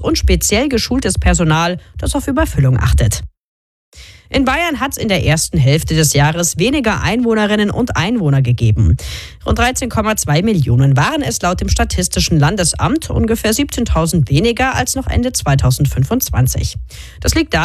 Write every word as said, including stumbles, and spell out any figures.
und speziell geschultes Personal, das auf Überfüllung achtet. In Bayern hat es in der ersten Hälfte des Jahres weniger Einwohnerinnen und Einwohner gegeben. Rund dreizehn Komma zwei Millionen waren es laut dem Statistischen Landesamt, ungefähr siebzehntausend weniger als noch Ende zweitausendfünfundzwanzig. Das liegt daran,